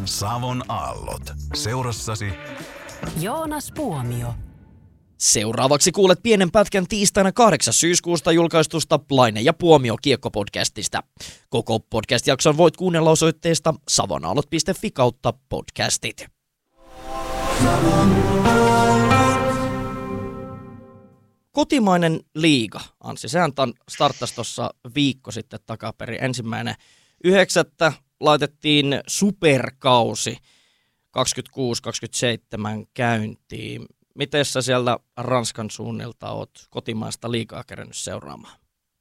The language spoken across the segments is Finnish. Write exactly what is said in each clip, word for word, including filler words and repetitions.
Savon aallot. Seurassasi Joonas Puomio. Seuraavaksi kuulet pienen pätkän tiistaina kahdeksas syyskuusta julkaistusta Laine ja Puomio Kiekko-podcastista. Koko podcast-jakson voit kuunnella osoitteesta savonaallot piste fi kautta podcastit. Kotimainen liiga, Anssi, sehän starttasi tuossa viikko sitten takaperin. Ensimmäinen yhdeksättä laitettiin superkausi kaksikymmentäkuusi kaksikymmentäseitsemän käyntiin. Miten sä siellä Ranskan suunnilta oot kotimaista liigaa kerännyt seuraamaan?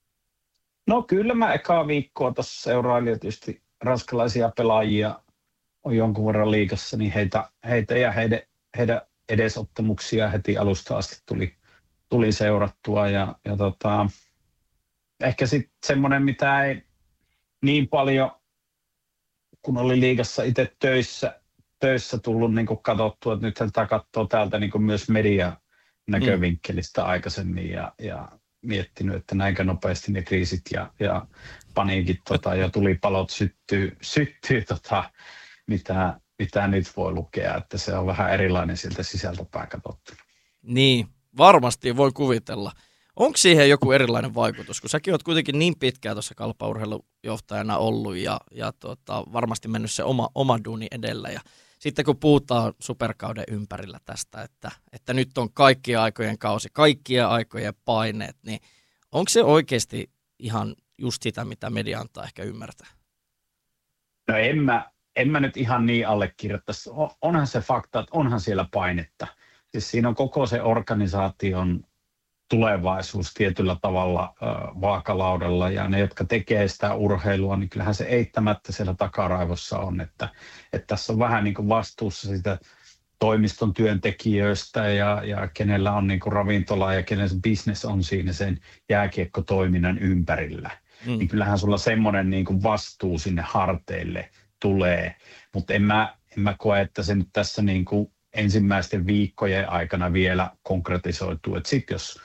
No kyllä mä ekaa viikkoa tuossa seurailin, ja tietysti ranskalaisia pelaajia on jonkun verran liigassa, niin heitä, heitä ja heidän, heidän edesottamuksia heti alusta asti tuli, tuli seurattua. Ja, ja tota, ehkä sitten semmoinen, mitä ei niin paljon, kun oli liigassa itse töissä, töissä tullut niin kuin katsottua, että nythän tämä katsoo täältä niin kuin myös median näkövinkkelistä mm. aikaisemmin ja, ja miettinyt, että näinkö nopeasti ne kriisit ja, ja paniikit tota, ja tulipalot syttyy, syttyy tota, mitä, mitä nyt voi lukea, että se on vähän erilainen sieltä sisältäpäin katsottuna. Niin, varmasti voi kuvitella. Onko siihen joku erilainen vaikutus, kun säkin oot kuitenkin niin pitkään tuossa kalpaurheilujohtajana ollut ja, ja tota, varmasti mennyt se oma, oma duuni edellä. Ja sitten kun puhutaan superkauden ympärillä tästä, että, että nyt on kaikkien aikojen kausi, kaikkien aikojen paineet, niin onko se oikeasti ihan just sitä, mitä media antaa ehkä ymmärtää? No en mä, en mä nyt ihan niin allekirjoittaisi. Onhan se fakta, että onhan siellä painetta. Siis siinä on koko se organisaation tulevaisuus tietyllä tavalla äh, vaakalaudalla, ja ne, jotka tekee sitä urheilua, niin kyllähän se eittämättä siellä takaraivossa on, että, että tässä on vähän niin kuin vastuussa sitä toimiston työntekijöistä ja, ja kenellä on niin kuin ravintola ja kenen se business on siinä sen jääkiekkotoiminnan ympärillä. Mm. Niin kyllähän sulla semmoinen niin kuin vastuu sinne harteille tulee, mutta en mä, en mä koe, että se nyt tässä niin kuin ensimmäisten viikkojen aikana vielä konkretisoituu, että sitten jos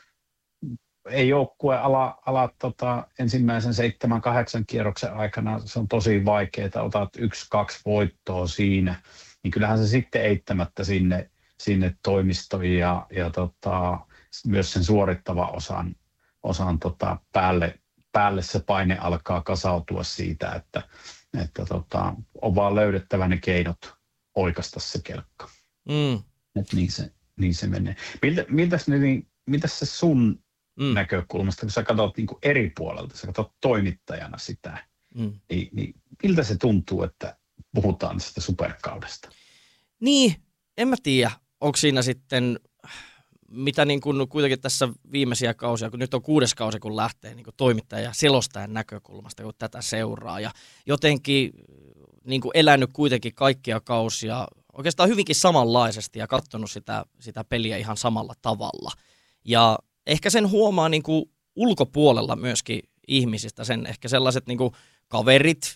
ei joukkue ala, ala tota, ensimmäisen seitsemän, kahdeksan kierroksen aikana, se on tosi vaikeaa, otat yksi, kaksi voittoa siinä, niin kyllähän se sitten eittämättä sinne, sinne toimistoon ja, ja tota, myös sen suorittava osan, osan tota, päälle, päälle se paine alkaa kasautua siitä, että, että tota, on vaan löydettävä ne keinot oikaista se kelkka. Mm. Että niin se, niin se menee. Miltä, miltäs, niin, miltäs se sun Mm. näkökulmasta, kun sä katsot niin kuin eri puolelta, sä katsot toimittajana sitä, mm. niin, niin miltä se tuntuu, että puhutaan tästä superkaudesta? Niin, en mä tiedä, onko siinä sitten, mitä niin kuin kuitenkin tässä viimeisiä kausia, kun nyt on kuudes kausi, kun lähtee niin kuin toimittaja ja selostajan näkökulmasta, kun tätä seuraa, ja jotenkin niin kuin elänyt kuitenkin kaikkia kausia oikeastaan hyvinkin samanlaisesti ja katsonut sitä, sitä peliä ihan samalla tavalla, ja ehkä sen huomaa niin kuin ulkopuolella myöskin ihmisistä, sen ehkä sellaiset niin kuin kaverit,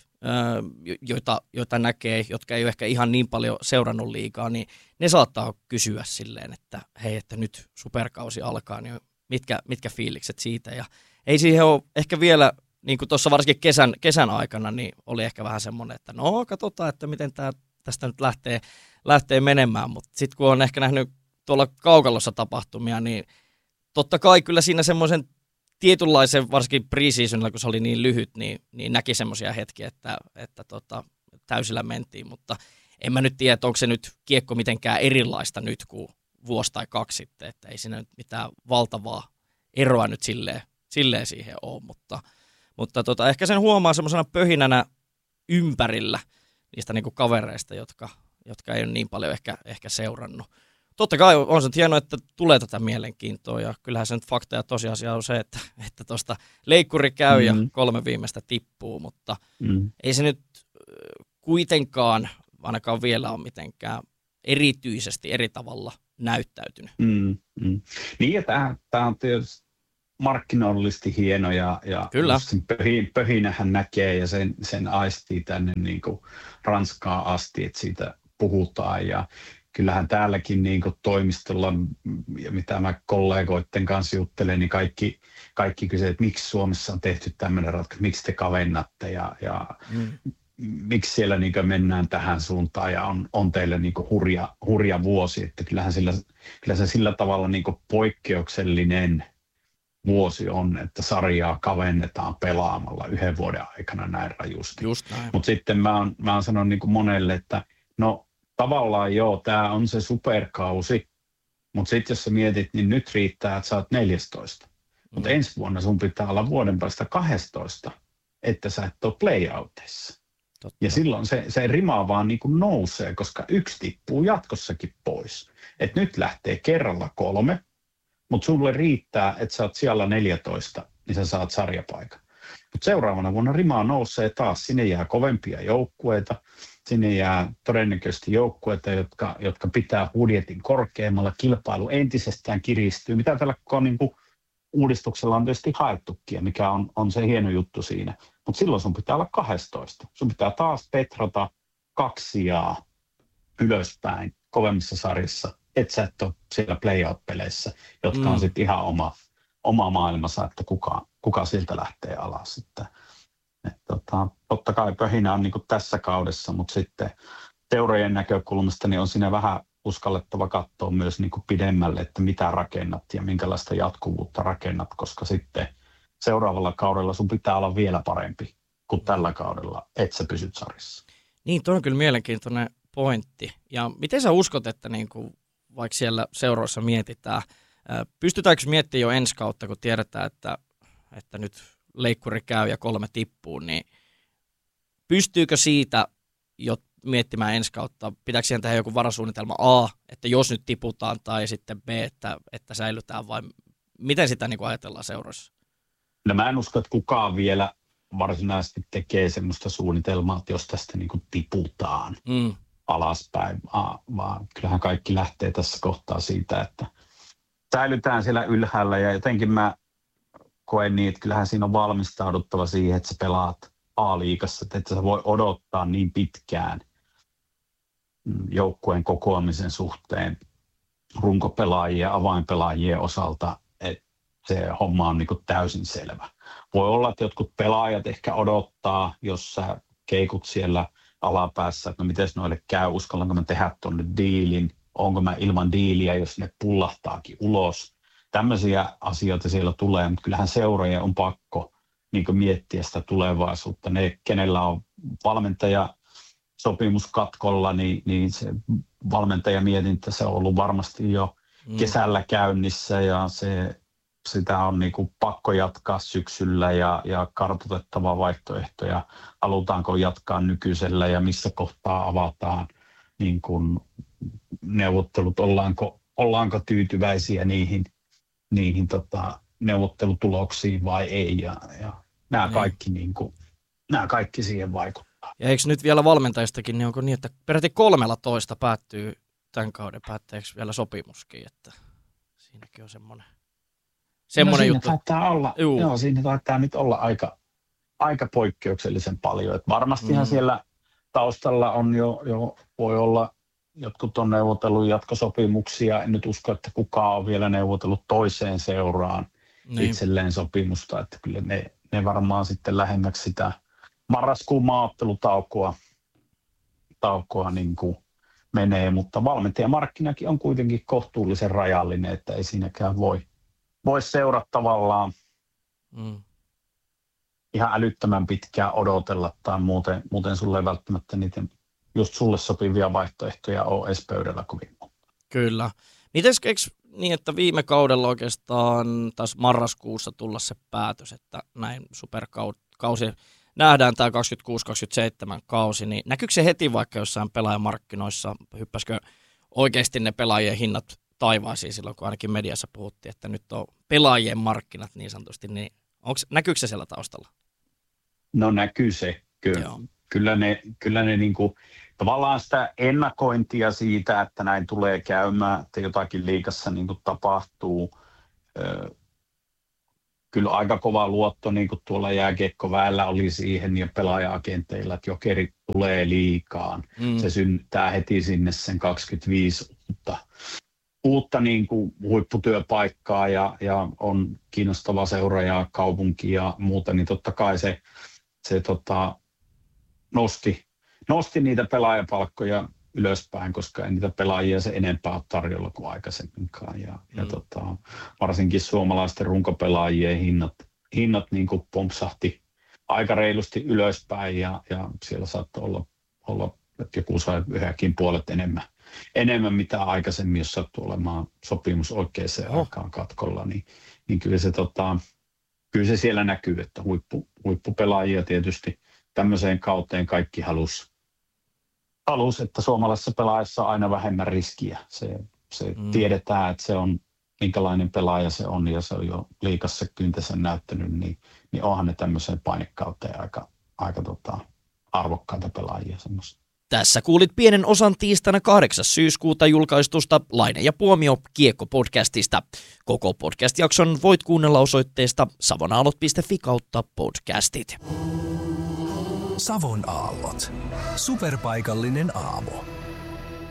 joita, joita näkee, jotka ei ole ehkä ihan niin paljon seurannut liigaa, niin ne saattaa kysyä silleen, että hei, että nyt superkausi alkaa, niin mitkä, mitkä fiilikset siitä. Ja ei siihen ole ehkä vielä, niin kuin tuossa varsinkin kesän, kesän aikana, niin oli ehkä vähän semmoinen, että no katsotaan, että miten tämä tästä nyt lähtee, lähtee menemään. Mutta sitten kun on ehkä nähnyt tuolla kaukalossa tapahtumia, niin totta kai kyllä siinä semmoisen tietynlaisen, varsinkin pre-seasonilla, kun se oli niin lyhyt, niin, niin näki semmoisia hetkiä, että, että tota, täysillä mentiin, mutta en mä nyt tiedä, että onko se nyt kiekko mitenkään erilaista nyt kuin vuosi tai kaksi sitten, että ei siinä nyt mitään valtavaa eroa nyt silleen, silleen siihen ole, mutta, mutta tota, ehkä sen huomaa semmoisena pöhinänä ympärillä niistä niinku kavereista, jotka, jotka ei ole niin paljon ehkä, ehkä seurannut. Totta kai on se hienoa, että tulee tätä mielenkiintoa, ja kyllähän se nyt fakta ja tosiasia on se, että että tuosta leikkuri käy mm-hmm. ja kolme viimeistä tippuu, mutta mm. ei se nyt kuitenkaan ainakaan vielä ole mitenkään erityisesti eri tavalla näyttäytynyt. Mm, mm. Niin, ja tämä on tietysti markkinoillisesti hieno, ja, ja sen pöhin, pöhinähän näkee ja sen, sen aistii tänne niin kuin Ranskaan asti, että siitä puhutaan, ja kyllähän täälläkin niin kuin toimistolla, ja mitä mä kollegoiden kanssa juttelen, niin kaikki, kaikki kysyvät, että miksi Suomessa on tehty tämmöinen ratkaisu, miksi te kavennatte, ja, ja mm. miksi siellä niin mennään tähän suuntaan ja on, on teille niin hurja, hurja vuosi, että kyllähän sillä, kyllä se sillä tavalla niin poikkeuksellinen vuosi on, että sarjaa kavennetaan pelaamalla yhden vuoden aikana näin rajusti. Just näin. Mutta sitten mä oon, mä oon sanonut niin monelle, että no tavallaan joo, tämä on se superkausi, mutta sitten jos sä mietit, niin nyt riittää, että sä oot neljätoista. Mutta mm. ensi vuonna sun pitää olla vuoden päästä kaksitoista, että sä et ole playouteissa. Totta. Ja silloin se, se rima vaan niin kuin nousee, koska yksi tippuu jatkossakin pois. Et nyt lähtee kerralla kolme, mutta sulle riittää, että sä oot siellä neljätoista, niin sä saat sarjapaikan. Mutta seuraavana vuonna rima nousee taas, sinne jää kovempia joukkueita, sinne jää todennäköisesti joukkueita, jotka, jotka pitää budjetin korkeammalla, kilpailu entisestään kiristyy, mitä tällä koko niin kuin uudistuksella on tietysti haettukin, mikä on, on se hieno juttu siinä. Mutta silloin sun pitää olla kaksitoista. Sun pitää taas petrata kaksi sijaa ylöspäin kovemmissa sarjissa, et sä et ole siellä playout-peleissä, jotka mm. on sitten ihan oma, oma maailmansa, että kuka, kuka siltä lähtee alas. Että, et tota, totta kai pöhinä on niinku tässä kaudessa, mutta sitten seurojen näkökulmasta niin on siinä vähän uskallettava katsoa myös niin kuin pidemmälle, että mitä rakennat ja minkälaista jatkuvuutta rakennat, koska sitten seuraavalla kaudella sun pitää olla vielä parempi kuin tällä kaudella, että sä pysyt sarjassa. Niin, tuo on kyllä mielenkiintoinen pointti. Ja miten sä uskot, että niin kuin, vaikka siellä seuroissa mietitään, pystytäänkö miettimään jo ensi kautta, kun tiedetään, että, että nyt leikkuri käy ja kolme tippuu, niin pystyykö siitä jo miettimään ensi kautta, pitääkö siihen tehdä joku varasuunnitelma A, että jos nyt tiputaan, tai sitten B, että, että säilytään, vai miten sitä niin kuin ajatellaan seuroissa? No mä en usko, että kukaan vielä varsinaisesti tekee semmoista suunnitelmaa, että jos tästä niin kuin tiputaan mm. alaspäin, vaan kyllähän kaikki lähtee tässä kohtaa siitä, että säilytään siellä ylhäällä, ja jotenkin mä koen niin, että kyllähän siinä on valmistauduttava siihen, että sä pelaat A-liigassa, että sä voi odottaa niin pitkään joukkueen kokoamisen suhteen runkopelaajien ja avainpelaajien osalta, että se homma on niin kuin täysin selvä. Voi olla, että jotkut pelaajat ehkä odottaa, jos sä keikut siellä alapäässä, että no miten noille käy, uskallanko mä tehdä tuonne diilin, onko mä ilman diiliä, jos ne pullahtaakin ulos. Tämmöisiä asioita siellä tulee, mutta kyllähän seurojen on pakko niin kuin miettiä sitä tulevaisuutta. Ne, kenellä on valmentaja sopimus katkolla, niin, niin se valmentajamietintä se on ollut varmasti jo mm. kesällä käynnissä, ja se, sitä on niin kuin pakko jatkaa syksyllä ja, ja kartoitettava vaihtoehtoja. Halutaanko jatkaa nykyisellä ja missä kohtaa avataan niin kuin neuvottelut, ollaanko, ollaanko tyytyväisiä niihin, niihin tota, neuvottelutuloksiin vai ei. Ja, ja nämä, kaikki, niin kuin, nämä kaikki siihen vaikuttaa. Ja eikö nyt vielä valmentajistakin, niin onko niin, että peräti kolmella toista päättyy tämän kauden päätteeksi vielä sopimuskin, että siinäkin on semmoinen, semmoinen no, juttu. Taitaa olla, joo, siinä taitaa nyt olla aika, aika poikkeuksellisen paljon. Et varmastihan mm. siellä taustalla on jo, jo, voi olla, jotkut on neuvotellut jatkosopimuksia. En nyt usko, että kukaan on vielä neuvotellut toiseen seuraan niin itselleen sopimusta, että kyllä ne, ne varmaan sitten lähemmäksi sitä marraskuun maaottelutaukoa taukoa niin kuin menee, mutta valmentajamarkkinakin on kuitenkin kohtuullisen rajallinen, että ei siinäkään voi, voi seurata tavallaan mm. ihan älyttömän pitkään odotella, tai muuten, muuten sulle ei välttämättä niitä just sulle sopivia vaihtoehtoja ole edes pöydällä kovin monta. Kyllä. Mites eikö niin, että viime kaudella oikeastaan taas marraskuussa tulla se päätös, että näin superkausi nähdään tämä kaksikymmentäkuusi kaksikymmentäseitsemän kausi, niin näkyykö se heti vaikka jossain pelaajamarkkinoissa, hyppäskö oikeasti ne pelaajien hinnat taivaisiin silloin, kun ainakin mediassa puhuttiin, että nyt on pelaajien markkinat niin sanotusti, niin onko, näkyykö se siellä taustalla? No näkyy se, kyllä. Kyllä ne, kyllä ne niin kuin, tavallaan sitä ennakointia siitä, että näin tulee käymään, että jotakin liigassa niin kuin tapahtuu. Kyllä aika kova luotto niin kuin tuolla jääkiekkoväellä oli siihen ja pelaaja-agenteilla, että Jokerit tulee liigaan. Mm. Se synnyttää heti sinne sen kaksikymmentäviisi uutta, uutta niin kuin huipputyöpaikkaa ja, ja on kiinnostava seura ja kaupunki ja muuta, niin totta kai se, se tota, nosti, nosti niitä pelaajapalkkoja ylöspäin, koska ei niitä pelaajia se enempää ole tarjolla kuin aikaisemminkaan. Ja, mm. ja tota, varsinkin suomalaisten runkopelaajien hinnat, hinnat niin kuin pompsahti aika reilusti ylöspäin ja, ja siellä saattoi olla, olla että joku sai yhäkin puolet enemmän, enemmän mitä aikaisemmin, jos sattui olemaan sopimus oikeaan oh. aikaan katkolla, niin, niin kyllä, se, tota, kyllä se siellä näkyy, että huippu, huippupelaajia tietysti tämmöiseen kauteen kaikki halusi, halus, että suomalaisessa pelaajassa on aina vähemmän riskiä. Se, se mm. tiedetään, että se on, minkälainen pelaaja se on ja se on jo liigassa kyntensä näyttänyt, niin, niin onhan ne tämmöiseen painekauteen aika, aika tota, arvokkaita pelaajia semmoista. Tässä kuulit pienen osan tiistaina kahdeksas syyskuuta julkaistusta Laine ja Puomio Kiekko-podcastista. Koko podcast-jakson voit kuunnella osoitteesta savonaallot piste fi kautta podcastit. Savon aallot. Superpaikallinen aamu.